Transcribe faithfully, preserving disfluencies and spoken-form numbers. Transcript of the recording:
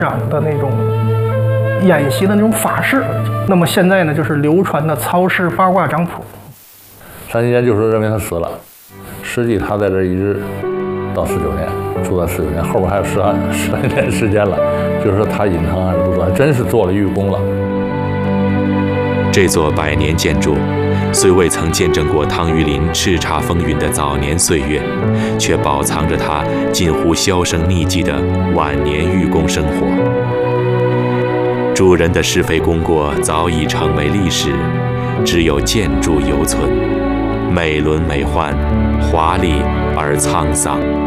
长的那种演习的那种法式。那么现在呢，就是流传的曹氏八卦掌谱。 山西研究所认为他死了，实际他在这一直到十九年，住到十九年，后边还有十二十来年时间了，就是说他隐藏还是不错，还真是做了寓功了。 这座百年建筑，虽未曾见证过汤玉麟叱咤风云的早年岁月，却饱藏着他近乎销声匿迹的晚年寓功生活。主人的是非功过早已成为历史，只有建筑犹存，美轮美奂，华丽而沧桑。